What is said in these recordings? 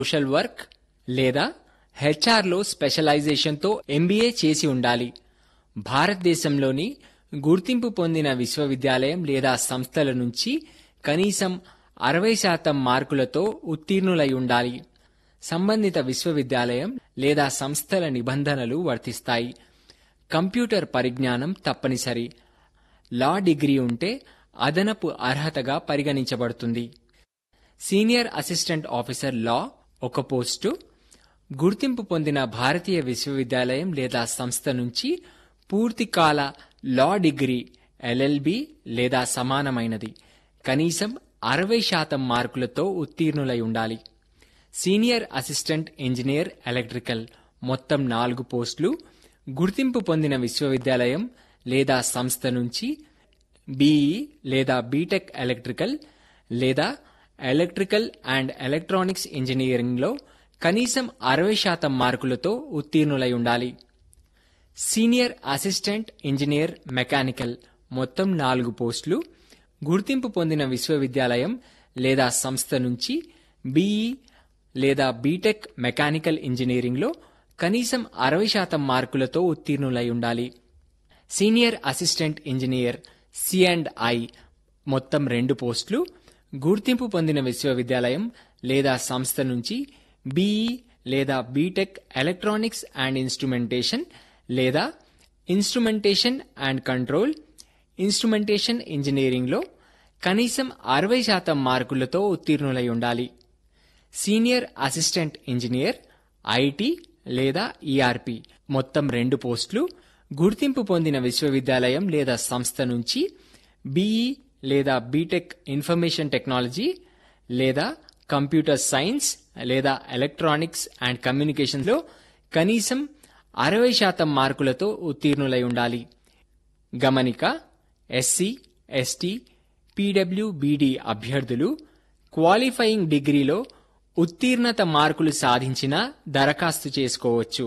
Social work లేదా హెచ్ఆర్లో స్పెషలైజేషన్తో MBA చేసి ఉండాలి. భారతదేశంలోని గుర్తింపు పొందిన విశ్వవిద్యాలయం లేదా సంస్థల నుంచి కనీసం 60% మార్కులతో ఉత్తీర్ణులై ఉండాలి. సంబంధిత విశ్వవిద్యాలయం లేదా సంస్థల నిబంధనలు వర్తిస్తాయి. కంప్యూటర్ పరిజ్ఞానం తప్పనిసరి. లా డిగ్రీ ఉంటే అదనపు అర్హతగా పరిగణించబడుతుంది. సీనియర్ అసిస్టెంట్ ఆఫీసర్ లా ఒక పోస్టు. గుర్తింపు పొందిన భారతీయ విశ్వవిద్యాలయం లేదా సంస్థ నుంచి పూర్తికాల లా డిగ్రీ ఎల్ఎల్బి లేదా సమానమైనది కనీసం 60% మార్కులతో ఉత్తీర్ణులై ఉండాలి. సీనియర్ అసిస్టెంట్ ఇంజనీర్ ఎలక్ట్రికల్ మొత్తం 4 పోస్టులు. గుర్తింపు పొందిన విశ్వవిద్యాలయం లేదా సంస్థ నుంచి బీఈ లేదా బీటెక్ ఎలక్ట్రికల్ లేదా ఎలక్ట్రికల్ అండ్ ఎలక్ట్రానిక్స్ ఇంజనీరింగ్లో కనీసం 60% మార్కులతో ఉత్తీర్ణులై ఉండాలి. సీనియర్ అసిస్టెంట్ ఇంజనీర్ మెకానికల్ మొత్తం 4 పోస్టులు. గుర్తింపు పొందిన విశ్వవిద్యాలయం లేదా సంస్థ నుంచి బీఈ లేదా బీటెక్ మెకానికల్ ఇంజనీరింగ్లో కనీసం 60% మార్కులతో ఉత్తీర్ణులై ఉండాలి. సీనియర్ అసిస్టెంట్ ఇంజనీర్ సి&ఐ మొత్తం 2 పోస్టులు. గుర్తింపు పొందిన విశ్వవిద్యాలయం లేదా సంస్థ నుంచి బీఈ లేదా బీటెక్ ఎలక్ట్రానిక్స్ అండ్ ఇన్స్ట్రుమెంటేషన్ లేదా ఇన్స్ట్రుమెంటేషన్ అండ్ కంట్రోల్ ఇన్స్ట్రుమెంటేషన్ ఇంజనీరింగ్లో కనీసం 60% మార్కులతో ఉత్తీర్ణులై ఉండాలి. సీనియర్ అసిస్టెంట్ ఇంజనీర్ ఐటీ లేదా ఈఆర్పి మొత్తం 2 పోస్టులు. గుర్తింపు పొందిన విశ్వవిద్యాలయం లేదా సంస్థ నుంచి బీఈ లేదా బీటెక్ ఇన్ఫర్మేషన్ టెక్నాలజీ లేదా కంప్యూటర్ సైన్స్ లేదా ఎలక్ట్రానిక్స్ అండ్ కమ్యూనికేషన్లో కనీసం 60% మార్కులతో ఉత్తీర్ణులై ఉండాలి. గమనిక: ఎస్సీ, ఎస్టీ, పీడబ్ల్యూబీడీ అభ్యర్థులు క్వాలిఫైయింగ్ డిగ్రీలో ఉత్తీర్ణత మార్కులు సాధించినా దరఖాస్తు చేసుకోవచ్చు.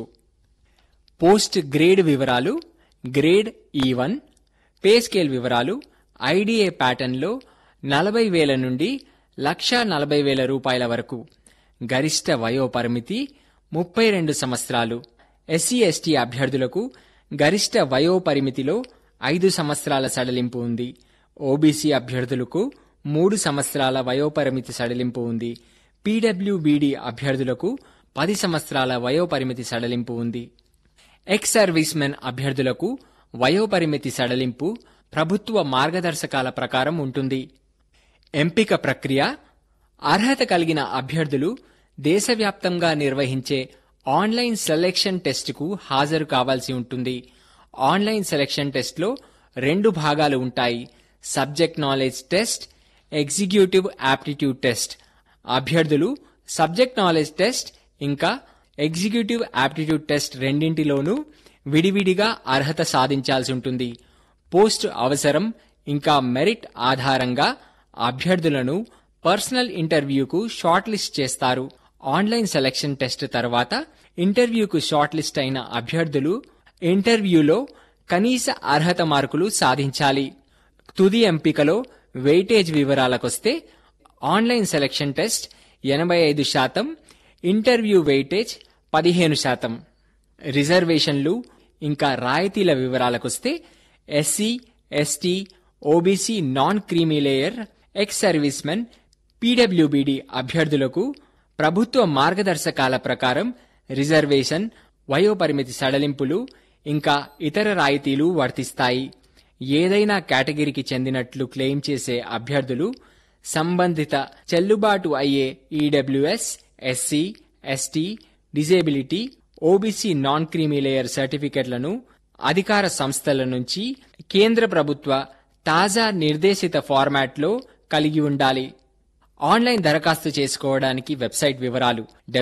పోస్ట్ గ్రేడ్ వివరాలు: గ్రేడ్ E1. పే స్కేల్ వివరాలు: ఐడిఏ ప్యాటర్న్లో 40,000 నుండి 1,40,000 రూపాయల వరకు. గరిష్ట వయో పరిమితి 32 సంవత్సరాలు. ఎస్సీ ఎస్టీ అభ్యర్థులకు గరిష్ట వయో పరిమితిలో 5 సంవత్సరాల సడలింపు ఉంది. ఓబీసీ అభ్యర్థులకు 3 సంవత్సరాల వయోపరిమితి సడలింపు ఉంది. పీడబ్ల్యూబీడీ అభ్యర్థులకు 10 సంవత్సరాల వయోపరిమితి సడలింపు ఉంది. ఎక్స్ సర్వీస్ మెన్ అభ్యర్థులకు వయోపరిమితి సడలింపు ప్రభుత్వ మార్గదర్శకాల ప్రకారం ఉంటుంది. ఎంపిక ప్రక్రియ: అర్హత కలిగిన అభ్యర్థులు దేశవ్యాప్తంగా నిర్వహించే ఆన్లైన్ సెలెక్షన్ టెస్టుకు హాజరు కావాల్సి ఉంటుంది. ఆన్లైన్ సెలెక్షన్ టెస్ట్లో 2 భాగాలు ఉంటాయి: subject knowledge test, executive aptitude test. అభ్యర్థులు సబ్జెక్ట్ నాలెడ్జ్ టెస్ట్ ఇంకా ఎగ్జిక్యూటివ్ యాప్టిట్యూడ్ టెస్ట్ రెండింటిలోనూ విడివిడిగా అర్హత సాధించాల్సి ఉంటుంది. పోస్టు అవసరం ఇంకా మెరిట్ ఆధారంగా అభ్యర్థులను పర్సనల్ ఇంటర్వ్యూకు షార్ట్ లిస్ట్ చేస్తారు. ఆన్లైన్ సెలెక్షన్ టెస్ట్ తర్వాత ఇంటర్వ్యూకు షార్ట్ లిస్ట్ అయిన అభ్యర్థులు ఇంటర్వ్యూలో కనీస అర్హత మార్కులు సాధించాలి. తుది ఎంపికలో weightage వివరాలకొస్తే online selection test 85%, interview weightage 15%. రిజర్వేషన్లు ఇంకా రాయితీల వివరాలకొస్తే SC, ST, OBC non creamy layer, ex service men, PWBD అభ్యర్థులకు ప్రభుత్వ మార్గదర్శకాల ప్రకారం రిజర్వేషన్, వయోపరిమితి సడలింపులు ఇంకా ఇతర రాయితీలు వర్తిస్తాయి. ఏదైనా కేటగిరీకి చెందినట్లు క్లెయిమ్ చేసే అభ్యర్థులు సంబంధిత చెల్లుబాటు అయ్యే EWS, SC, ST, disability, OBC non creamy layer సర్టిఫికెట్లను అధికార సంస్థల నుంచి కేంద్ర ప్రభుత్వ తాజా నిర్దేశిత ఫార్మాట్లో కలిగి ఉండాలి. ఆన్లైన్ దరఖాస్తు చేసుకోవడానికి వెబ్సైట్ వివరాలు: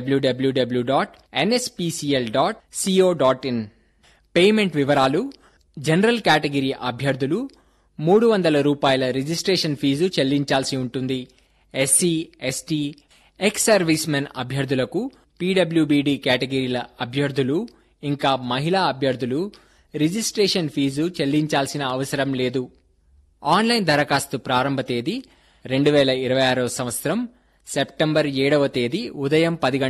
www.nspcl.co.in. పేమెంట్ వివరాలు: జనరల్ కేటగిరీ అభ్యర్థులు 300 రూపాయల రిజిస్ట్రేషన్ ఫీజు చెల్లించాల్సి ఉంటుంది. SC, ST, ex service men అభ్యర్థులకు, పీడబ్ల్యూబీడీ కేటగిరీల అభ్యర్థులు ఇంకా మహిళా అభ్యర్థులు రిజిస్ట్రేషన్ ఫీజు చెల్లించాల్సిన అవసరం లేదు. ఆన్లైన్ దరఖాస్తు ప్రారంభ తేదీ 2026 సంవత్సరం సెప్టెంబర్ 7వ తేదీ ఉదయం 10